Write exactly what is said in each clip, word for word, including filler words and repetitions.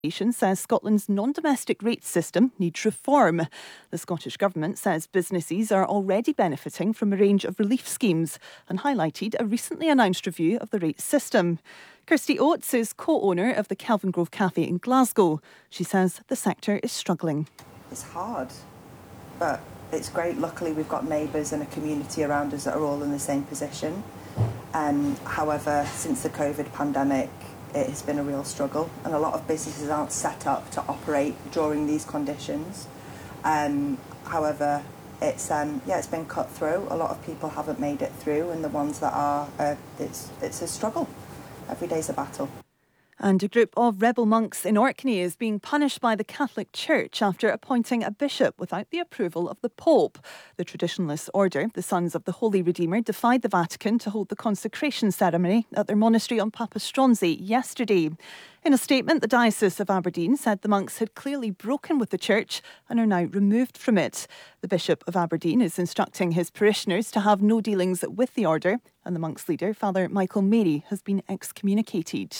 says Scotland's non-domestic rate system needs reform. The Scottish Government says businesses are already benefiting from a range of relief schemes and highlighted a recently announced review of the rate system. Kirsty Oates is co-owner of the Kelvin Grove Cafe in Glasgow. She says the sector is struggling. It's hard, but it's great. Luckily, we've got neighbours and a community around us that are all in the same position. Um, however, since the COVID pandemic, it has been a real struggle, and a lot of businesses aren't set up to operate during these conditions. Um, however, it's um, yeah, it's been cut through. A lot of people haven't made it through, and the ones that are, uh, it's it's a struggle. Every day's a battle. And a group of rebel monks in Orkney is being punished by the Catholic Church after appointing a bishop without the approval of the Pope. The Traditionalist Order, the Sons of the Holy Redeemer, defied the Vatican to hold the consecration ceremony at their monastery on Papa Stronzy yesterday. In a statement, the Diocese of Aberdeen said the monks had clearly broken with the Church and are now removed from it. The Bishop of Aberdeen is instructing his parishioners to have no dealings with the order, and the monks' leader, Father Michael Mary, has been excommunicated.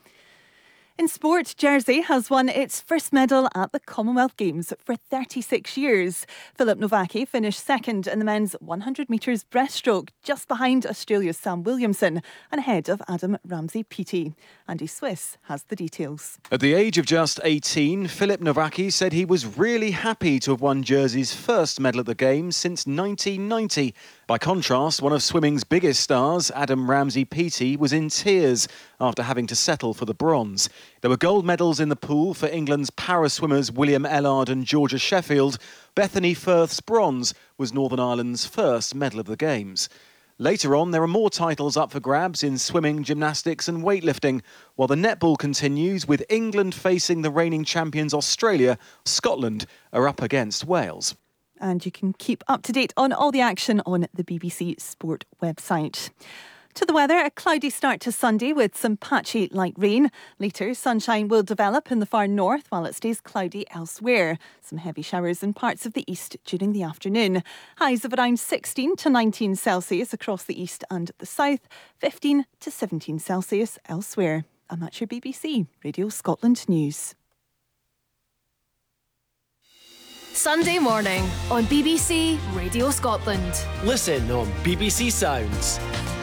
In sport, Jersey has won its first medal at the Commonwealth Games for thirty-six years. Philip Novacki finished second in the men's one hundred metres breaststroke, just behind Australia's Sam Williamson and ahead of Adam Ramsey-Peaty. Andy Swiss has the details. At the age of just eighteen, Philip Novacki said he was really happy to have won Jersey's first medal at the Games since nineteen ninety. By contrast, one of swimming's biggest stars, Adam Ramsey-Peaty, was in tears after having to settle for the bronze. There were gold medals in the pool for England's para-swimmers William Ellard and Georgia Sheffield. Bethany Firth's bronze was Northern Ireland's first medal of the Games. Later on, there are more titles up for grabs in swimming, gymnastics and weightlifting, while the netball continues with England facing the reigning champions Australia. Scotland are up against Wales. And you can keep up to date on all the action on the B B C Sport website. To the weather, a cloudy start to Sunday with some patchy light rain. Later, sunshine will develop in the far north while it stays cloudy elsewhere. Some heavy showers in parts of the east during the afternoon. Highs of around sixteen to nineteen Celsius across the east and the south, fifteen to seventeen Celsius elsewhere. And that's your B B C Radio Scotland News. Sunday morning on B B C Radio Scotland. Listen on B B C Sounds.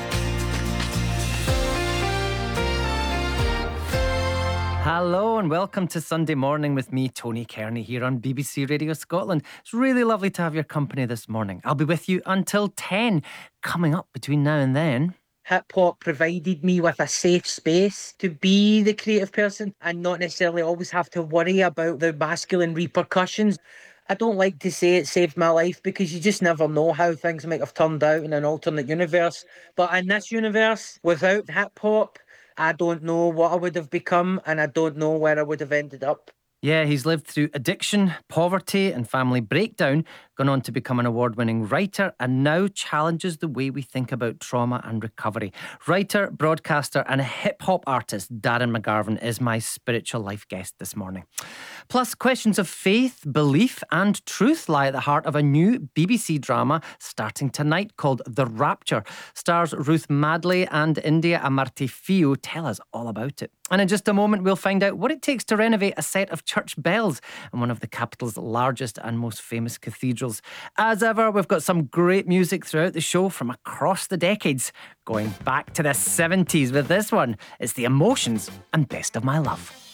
Hello and welcome to Sunday Morning with me, Tony Kearney, here on B B C Radio Scotland. It's really lovely to have your company this morning. I'll be with you until ten. Coming up between now and then, hip hop provided me with a safe space to be the creative person and not necessarily always have to worry about the masculine repercussions. I don't like to say it saved my life because you just never know how things might have turned out in an alternate universe. But in this universe, without hip hop, I don't know what I would have become and I don't know where I would have ended up. Yeah, he's lived through addiction, poverty and family breakdown, gone on to become an award-winning writer and now challenges the way we think about trauma and recovery. Writer, broadcaster and hip-hop artist Darren McGarvin is my spiritual life guest this morning. Plus, questions of faith, belief and truth lie at the heart of a new B B C drama starting tonight called The Rapture. Stars Ruth Madley and India Amarty Fio tell us all about it. And in just a moment, we'll find out what it takes to renovate a set of church bells in one of the capital's largest and most famous cathedrals. As ever, we've got some great music throughout the show from across the decades, going back to the seventies with this one. It's The Emotions and Best of My Love.